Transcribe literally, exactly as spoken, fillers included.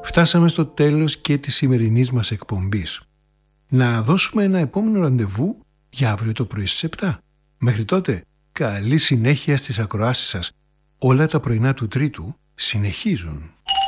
Φτάσαμε στο τέλος και της σημερινής μας εκπομπής. Να δώσουμε ένα επόμενο ραντεβού για αύριο το πρωί στις επτά. Μέχρι τότε, καλή συνέχεια στις ακροάσεις σας. Όλα τα πρωινά του Τρίτου συνεχίζουν.